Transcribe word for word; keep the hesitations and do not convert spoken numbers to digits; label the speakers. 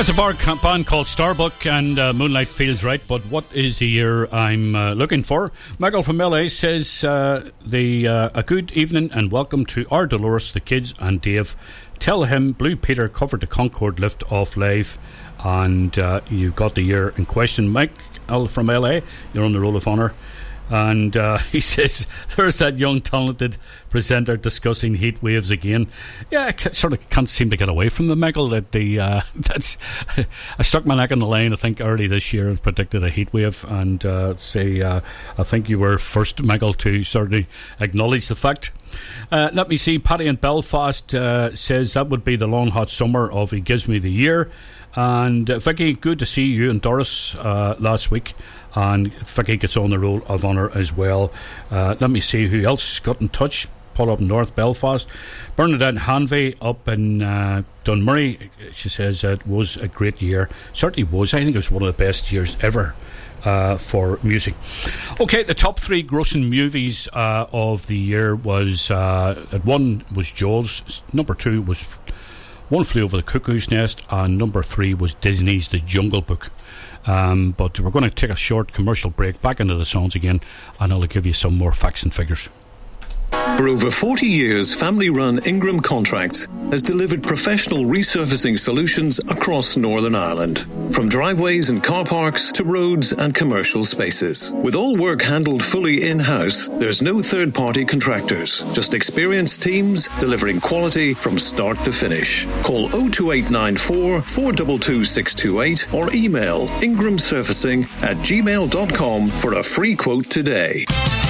Speaker 1: It's a bar band called Starbuck, and uh, Moonlight feels right, but what is the year I'm uh, looking for? Michael from L A says, uh, the uh, a good evening and welcome to our Dolores, the kids and Dave. Tell him Blue Peter covered the Concorde lift off live, and uh, you've got the year in question. Mike L from L A, you're on the roll of honour. And uh, he says, there's that young talented presenter discussing heat waves again. Yeah, I sort of can't seem to get away from the Michael. That the uh, that's I stuck my neck on the line, I think, early this year and predicted a heat wave. And uh, say, uh, I think you were first, Michael, to certainly acknowledge the fact. Uh, let me see, Paddy in Belfast uh, says that would be the long hot summer of He Gives Me the Year. And uh, Vicky, good to see you and Doris uh, last week. And Vicky gets on the roll of honour as well. Uh, let me see who else got in touch. Paul up in North Belfast. Bernadette Hanvey up in uh, Dunmurray. She says it was a great year. Certainly was. I think it was one of the best years ever uh, for music. Okay, the top three grossing movies uh, of the year was uh, at one was Jaws. Number two was One Flew Over the Cuckoo's Nest, and number three was Disney's The Jungle Book. Um, but we're going to take a short commercial break, back into the songs again, and I'll give you some more facts and figures.
Speaker 2: For over forty years, family-run Ingram Contracts has delivered professional resurfacing solutions across Northern Ireland, from driveways and car parks to roads and commercial spaces. With all work handled fully in-house, there's no third-party contractors, just experienced teams delivering quality from start to finish. Call oh two eight nine four, four two two, six two eight or email ingramsurfacing at gmail dot com for a free quote today.